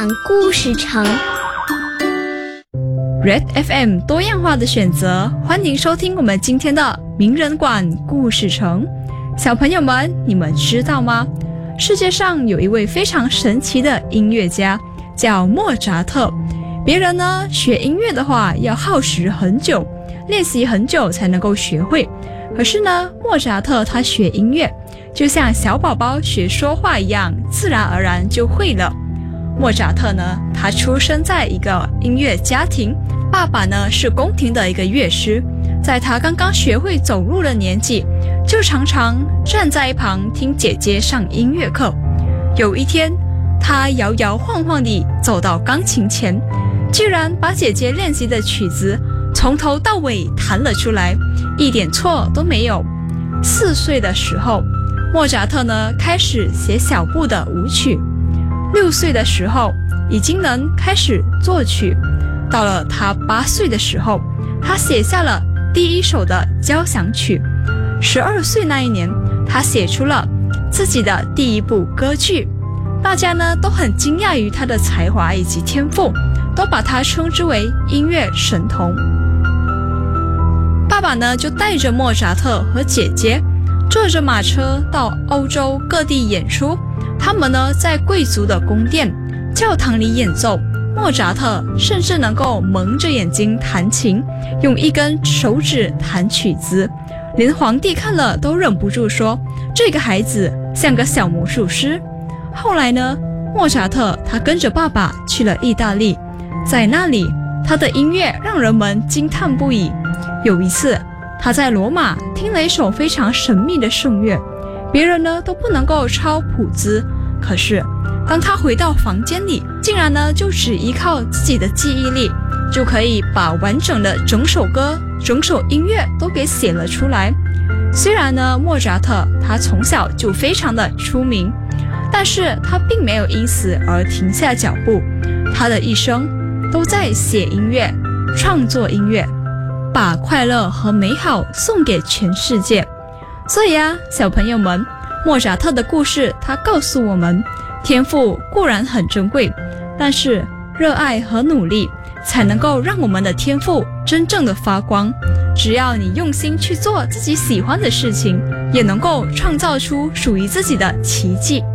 馆故事城 Red FM 多样化的选择，欢迎收听我们今天的名人馆故事城。小朋友们，你们知道吗？世界上有一位非常神奇的音乐家，叫莫扎特。别人呢学音乐的话要耗时很久，练习很久才能够学会。可是呢，莫扎特他学音乐就像小宝宝学说话一样，自然而然就会了。莫扎特呢，他出生在一个音乐家庭，爸爸呢是宫廷的一个乐师。在他刚刚学会走路的年纪，就常常站在一旁听姐姐上音乐课。有一天，他摇摇晃晃地走到钢琴前，居然把姐姐练习的曲子从头到尾弹了出来，一点错都没有。4岁的时候，莫扎特呢开始写小步的舞曲。6岁的时候，已经能开始作曲。到了他8岁的时候，他写下了第1首的交响曲。12岁那一年，他写出了自己的第1部歌剧。大家呢都很惊讶于他的才华以及天赋，都把他称之为音乐神童。爸爸呢就带着莫扎特和姐姐坐着马车到欧洲各地演出。他们呢在贵族的宫殿、教堂里演奏。莫扎特甚至能够蒙着眼睛弹琴，用1根手指弹曲子，连皇帝看了都忍不住说，这个孩子像个小魔术师。后来呢，莫扎特他跟着爸爸去了意大利，在那里他的音乐让人们惊叹不已。有一次，他在罗马听了一首非常神秘的圣乐，别人呢都不能够抄谱子，可是当他回到房间里，竟然呢就只依靠自己的记忆力，就可以把完整的整首歌、整首音乐都给写了出来。虽然呢莫扎特他从小就非常的出名，但是他并没有因此而停下脚步，他的一生都在写音乐、创作音乐，把快乐和美好送给全世界。所以啊，小朋友们，莫扎特的故事他告诉我们，天赋固然很珍贵，但是热爱和努力才能够让我们的天赋真正的发光。只要你用心去做自己喜欢的事情，也能够创造出属于自己的奇迹。